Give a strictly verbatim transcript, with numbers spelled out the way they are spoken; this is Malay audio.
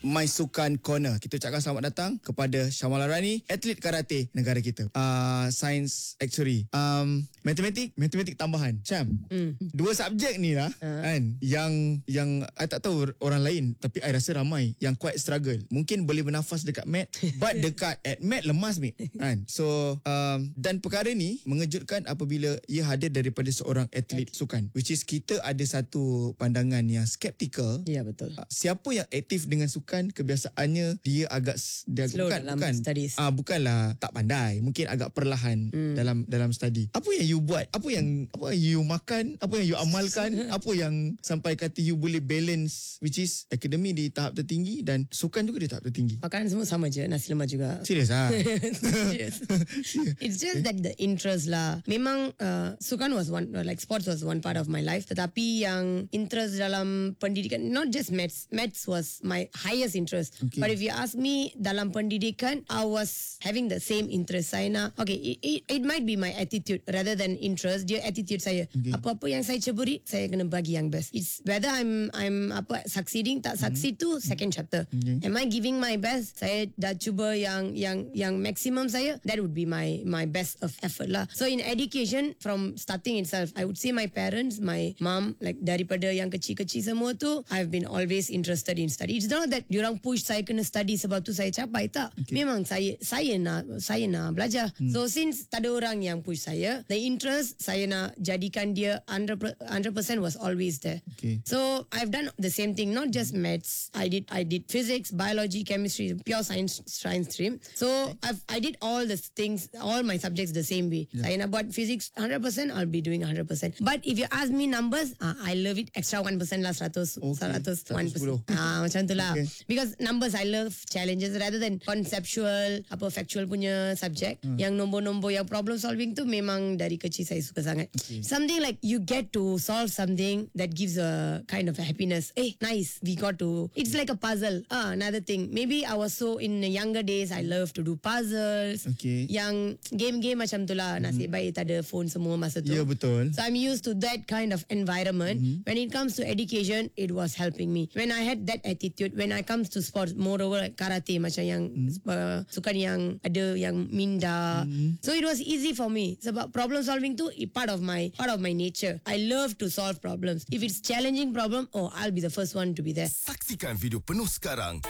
My Sukan Corner. Kita ucapkan selamat datang kepada Syamala Rani, atlet karate negara kita. Uh, Science Actuary. Um, matematik, matematik tambahan. Syam, mm. dua subjek ni lah uh. kan, yang yang I tak tahu orang lain, tapi I rasa ramai yang quite struggle. Mungkin boleh bernafas dekat mat, but dekat at mat lemas mate kan. So um, dan perkara ni mengejutkan apabila ia hadir daripada seorang atlet sukan, which is kita ada satu pandangan yang skeptical. Ya, betul. Uh, siapa yang aktif dengan sukan, kebiasaannya dia agak dia slow bukan dalam bukan studies. Ah uh, bukanlah tak pandai, mungkin agak perlahan hmm. dalam dalam study. Apa yang you buat? Apa yang apa yang you makan? Apa yang you amalkan? Apa yang sampai kata you boleh balance, which is akademi di tahap tertinggi dan sukan juga di tahap tertinggi? Makanan semua sama je, nasi lemak juga. Serius ah? Serious. It's just that the interest lah. Memang uh, sukan was one, like sports was one part of my life. Tetapi yang interest dalam pendidikan, not just maths. Maths was my highest interest. Okay. But if you ask me, dalam pendidikan, I was having the same interest. Saya nak, okay, it, it, it might be my attitude rather than interest. Dia attitude saya. Okay. Apa-apa yang saya ceburi, saya kena bagi yang best. It's whether I'm I'm apa succeeding tak succeed mm-hmm. tu second chapter. Okay. Am I giving my best? Saya dah cuba yang yang yang maximum saya. That would be my my best of effort lah. So in education, from starting itself, I would say my parents, my mom, like daripada yang kecil-kecil semua tu, I've been always interested in study. It's not that diorang push saya kena study sebab tu saya capai, tak. Okay. Memang saya saya nak saya nak belajar. Hmm. So since tak ada orang yang push saya, the interest saya nak jadikan dia one hundred percent was always there. Okay. So I've done the same thing, not just maths. I did I did physics, biology, chemistry, pure science science stream. So I've I did all the things, all my subjects the same way. Yeah. Saya nak buat physics one hundred percent, I'll be doing one hundred percent. But if you ask me numbers, uh, I love it extra one percent lah, one hundred, okay. one hundred one percent. Ah, macam tu lah. Okay. Because numbers, I love challenges rather than conceptual, apa factual punya subject. Hmm. Yang nombor-nombor, yang problem solving tu memang dari kecil saya suka sangat. Okay. Something like you get to solve something that gives a kind of a happiness. Eh, nice, we got to. It's like a puzzle. Ah, another thing. Maybe I was so in the younger days, I love to do puzzles. Okay. Yang game-game macam tu lah. Nasib baik tak ada phone semua masa tu. Ya, yeah, betul. So I'm used to that kind of environment. Mm-hmm. When it comes to education, it was helping me. When I had that attitude, when I comes to sports, moreover like karate, macam yang mm-hmm. uh, sukan yang ada yang minda. Mm-hmm. So it was easy for me. Sebab problem solving tu part of my part of my nature. I love to solve problems. If it's challenging problem, oh, I'll be the first one to be there. Saksikan video penuh sekarang.